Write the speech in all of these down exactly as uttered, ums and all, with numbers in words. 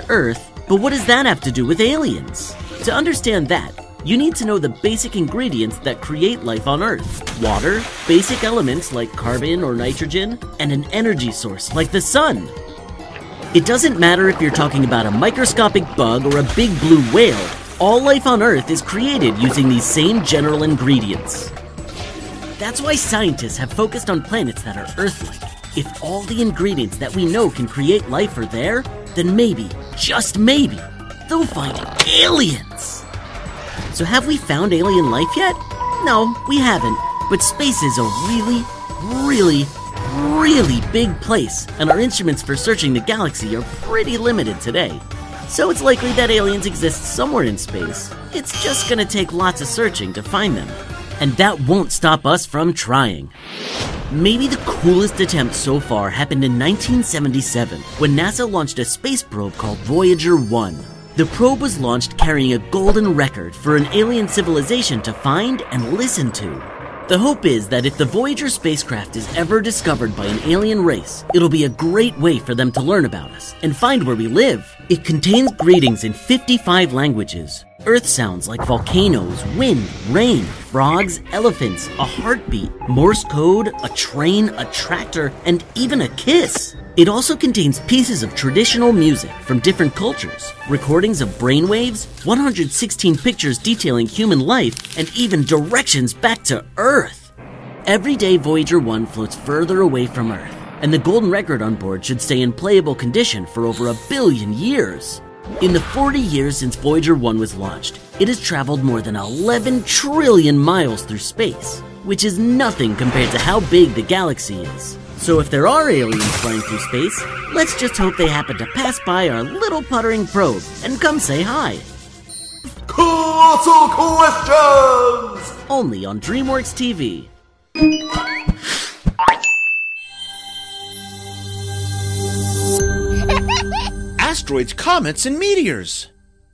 Earth, but what does that have to do with aliens? To understand that, you need to know the basic ingredients that create life on Earth. Water, basic elements like carbon or nitrogen, and an energy source like the sun. It doesn't matter if you're talking about a microscopic bug or a big blue whale, all life on Earth is created using these same general ingredients. That's why scientists have focused on planets that are Earth-like. If all the ingredients that we know can create life are there, then maybe, just maybe, they'll find aliens. So have we found alien life yet? No, we haven't, but space is a really, really, really big place, and our instruments for searching the galaxy are pretty limited today. So it's likely that aliens exist somewhere in space. It's just gonna take lots of searching to find them. And that won't stop us from trying. Maybe the coolest attempt so far happened in nineteen seventy-seven, when NASA launched a space probe called Voyager one. The probe was launched carrying a golden record for an alien civilization to find and listen to. The hope is that if the Voyager spacecraft is ever discovered by an alien race, it'll be a great way for them to learn about us and find where we live. It contains greetings in fifty-five languages, Earth sounds like volcanoes, wind, rain, frogs, elephants, a heartbeat, Morse code, a train, a tractor, and even a kiss. It also contains pieces of traditional music from different cultures, recordings of brainwaves, one hundred sixteen pictures detailing human life, and even directions back to Earth. Every day Voyager one floats further away from Earth, and the golden record on board should stay in playable condition for over a billion years. In the forty years since Voyager one was launched, it has traveled more than eleven trillion miles through space, which is nothing compared to how big the galaxy is. So if there are aliens flying through space, let's just hope they happen to pass by our little puttering probe and come say hi. Colossal Questions! Only on DreamWorks T V. Asteroids, comets, and meteors.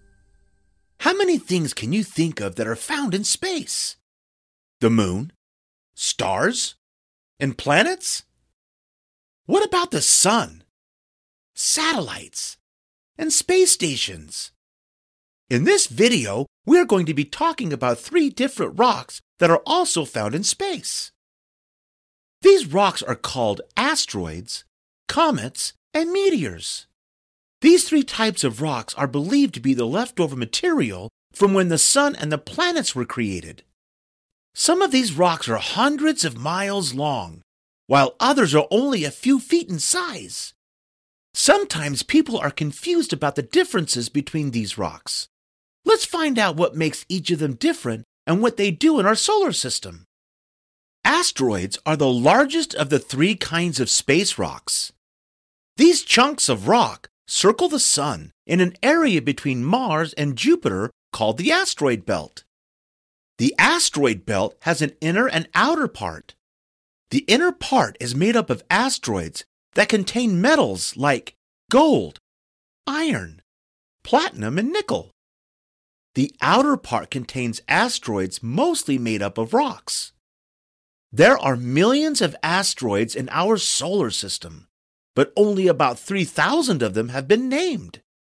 How many things can you think of that are found in space? The moon? Stars? And planets? What about the sun? Satellites? And space stations? In this video, we're going to be talking about three different rocks that are also found in space. These rocks are called asteroids, comets, and meteors. These three types of rocks are believed to be the leftover material from when the sun and the planets were created. Some of these rocks are hundreds of miles long, while others are only a few feet in size. Sometimes people are confused about the differences between these rocks. Let's find out what makes each of them different and what they do in our solar system. Asteroids are the largest of the three kinds of space rocks. These chunks of rock circle the sun in an area between Mars and Jupiter called the asteroid belt. The asteroid belt has an inner and outer part. The inner part is made up of asteroids that contain metals like gold, iron, platinum, and nickel. The outer part contains asteroids mostly made up of rocks. There are millions of asteroids in our solar system, but only about three thousand of them have been named.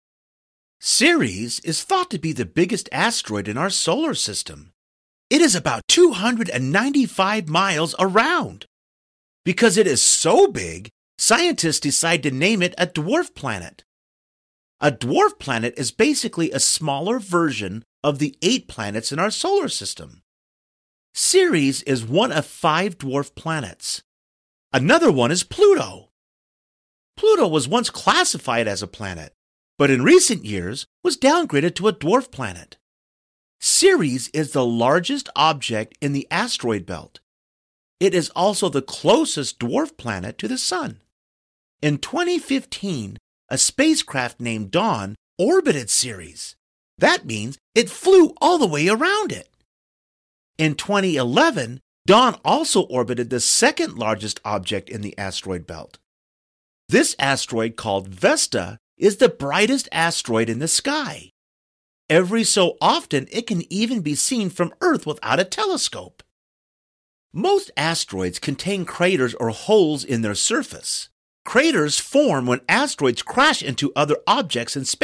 Ceres is thought to be the biggest asteroid in our solar system. It is about two hundred ninety-five miles around. Because it is so big, scientists decide to name it a dwarf planet. A dwarf planet is basically a smaller version of the eight planets in our solar system. Ceres is one of five dwarf planets. Another one is Pluto. Pluto was once classified as a planet, but in recent years was downgraded to a dwarf planet. Ceres is the largest object in the asteroid belt. It is also the closest dwarf planet to the Sun. In twenty fifteen, a spacecraft named Dawn orbited Ceres. That means it flew all the way around it. In twenty eleven, Dawn also orbited the second largest object in the asteroid belt. This asteroid, called Vesta, is the brightest asteroid in the sky. Every so often, it can even be seen from Earth without a telescope. Most asteroids contain craters or holes in their surface. Craters form when asteroids crash into other objects in space.